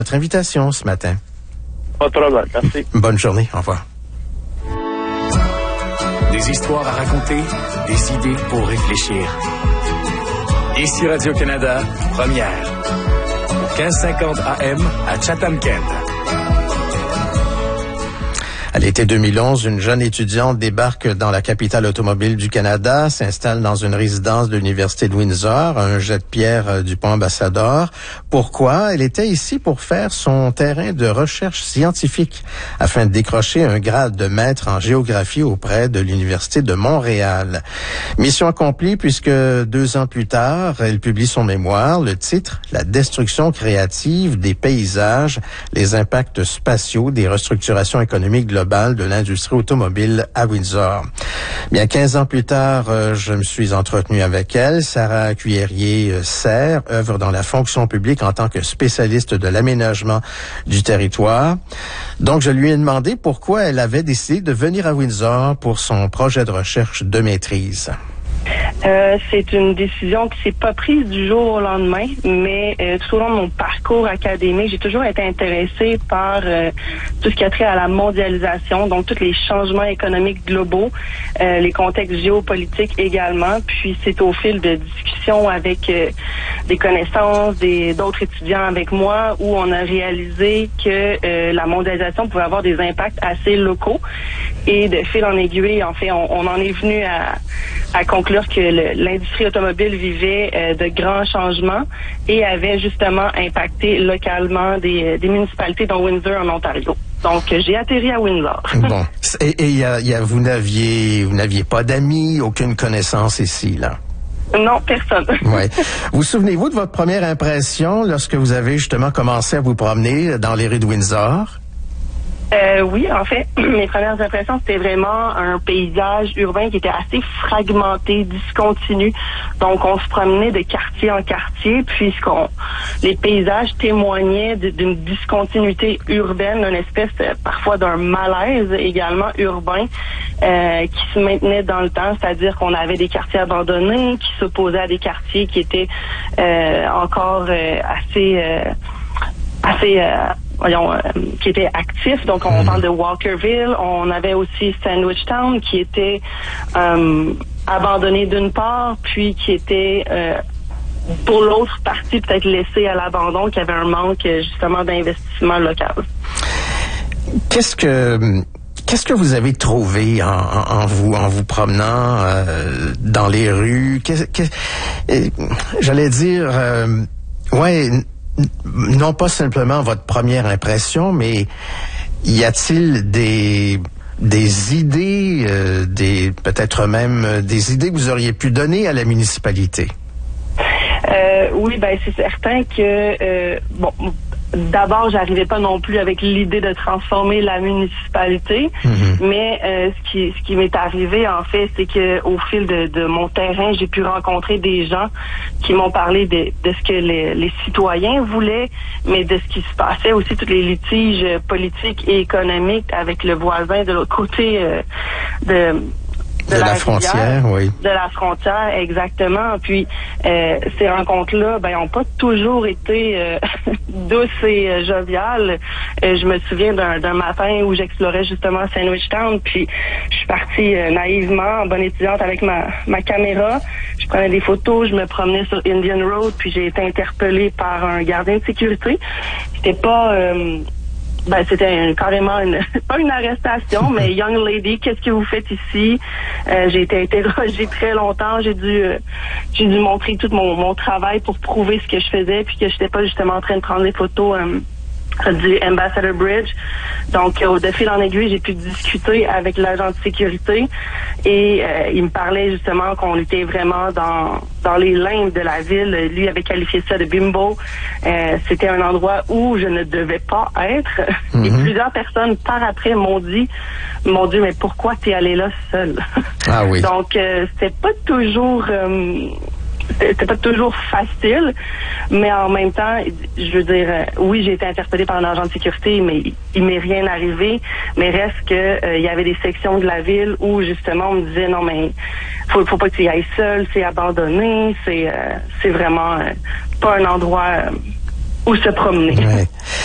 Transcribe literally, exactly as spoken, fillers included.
Notre invitation ce matin. Pas de problème, merci. Bonne journée, au revoir. Des histoires à raconter, des idées pour réfléchir. Ici Radio-Canada, première. Au quinze cinquante A M à Chatham-Kent. À l'été deux mille onze, une jeune étudiante débarque dans la capitale automobile du Canada, s'installe dans une résidence de l'Université de Windsor, un jet de pierre du pont Ambassador. Pourquoi? Elle était ici pour faire son terrain de recherche scientifique afin de décrocher un grade de maître en géographie auprès de l'Université de Montréal. Mission accomplie puisque deux ans plus tard, elle publie son mémoire, le titre « La destruction créative des paysages, les impacts spatiaux des restructurations économiques globales de l'industrie automobile à Windsor ». Bien, quinze ans plus tard, euh, je me suis entretenu avec elle. Sarah Cuillier-Serre œuvre dans la fonction publique en tant que spécialiste de l'aménagement du territoire. Donc, je lui ai demandé pourquoi elle avait décidé de venir à Windsor pour son projet de recherche de maîtrise. Euh, c'est une décision qui s'est pas prise du jour au lendemain, mais euh, tout au long de mon parcours académique, j'ai toujours été intéressée par euh, tout ce qui a trait à la mondialisation, donc tous les changements économiques globaux, euh, les contextes géopolitiques également. Puis c'est au fil de discussions avec euh, des connaissances, des d'autres étudiants avec moi, où on a réalisé que euh, la mondialisation pouvait avoir des impacts assez locaux. Et de fil en aiguille, en fait, on, on en est venu à, à conclure que le, l'industrie automobile vivait euh, de grands changements et avait justement impacté localement des, des municipalités, dont Windsor en Ontario. Donc, j'ai atterri à Windsor. Bon. Et, et y a, y a, vous n'aviez, vous n'aviez pas d'amis, aucune connaissance ici, là? Non, personne. Ouais. Vous souvenez-vous de votre première impression lorsque vous avez justement commencé à vous promener dans les rues de Windsor? Euh, oui, en fait, mes premières impressions, c'était vraiment un paysage urbain qui était assez fragmenté, discontinu. Donc, on se promenait de quartier en quartier, puisqu'on les paysages témoignaient d'une discontinuité urbaine, une espèce euh, parfois d'un malaise également urbain euh, qui se maintenait dans le temps, c'est-à-dire qu'on avait des quartiers abandonnés qui s'opposaient à des quartiers qui étaient euh, encore euh, assez euh, assez euh, voyons, euh, qui était actif. Donc, on mmh. parle de Walkerville. On avait aussi Sandwich Town qui était euh, abandonné d'une part, puis qui était, euh, pour l'autre partie, peut-être laissé à l'abandon, qui avait un manque, justement, d'investissement local. Qu'est-ce que... Qu'est-ce que vous avez trouvé en, en, en vous en vous promenant euh, dans les rues? Qu'est-ce, qu'est-ce, euh, j'allais dire, euh, ouais... non pas simplement votre première impression, mais y a-t-il des des idées, euh, des peut-être même des idées que vous auriez pu donner à la municipalité? Euh, oui, ben c'est certain que euh, bon. D'abord, j'arrivais pas non plus avec l'idée de transformer la municipalité, mm-hmm. mais euh, ce qui ce qui m'est arrivé en fait, c'est que au fil de, de mon terrain, j'ai pu rencontrer des gens qui m'ont parlé de, de ce que les, les citoyens voulaient, mais de ce qui se passait aussi, tous les litiges politiques et économiques avec le voisin de l'autre côté euh, de De, de la, la frontière, rivière, oui. De la frontière, exactement. Puis euh, ces rencontres-là, ben, ont pas toujours été euh, douces et euh, joviales. Euh, je me souviens d'un, d'un matin où j'explorais justement Sandwich Town, puis je suis partie euh, naïvement, en bonne étudiante, avec ma, ma caméra. Je prenais des photos, je me promenais sur Indian Road, puis j'ai été interpellée par un gardien de sécurité. C'était pas... Euh, Ben, c'était une, carrément une, pas une arrestation, mais young lady, qu'est-ce que vous faites ici? Euh, j'ai été interrogée très longtemps. J'ai dû, euh, j'ai dû montrer tout mon, mon travail pour prouver ce que je faisais, puis que j'étais pas justement en train de prendre des photos euh, du Ambassador Bridge. Donc, euh, de fil en aiguille, j'ai pu discuter avec l'agent de sécurité et euh, il me parlait justement qu'on était vraiment dans dans les limbes de la ville. Lui avait qualifié ça de bimbo. Euh, c'était un endroit où je ne devais pas être. Mm-hmm. Et plusieurs personnes par après m'ont dit, m'ont dit, mais pourquoi t'es allé là seule? Ah oui. Donc, euh, c'était pas toujours... Euh, c'était pas toujours facile, mais en même temps, je veux dire, euh, oui, j'ai été interpellée par un agent de sécurité, mais il m'est rien arrivé. Mais reste que euh, il y avait des sections de la ville où justement on me disait non, mais faut, faut pas que tu y ailles seul, c'est abandonné, c'est, euh, c'est vraiment euh, pas un endroit euh, où se promener. Ouais.